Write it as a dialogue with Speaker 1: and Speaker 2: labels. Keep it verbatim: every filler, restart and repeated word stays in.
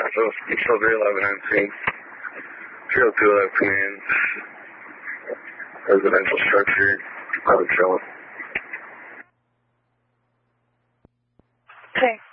Speaker 1: Angeles, still three eleven on scene. zero two eleven command. Residential structure, probably chilling.
Speaker 2: Okay.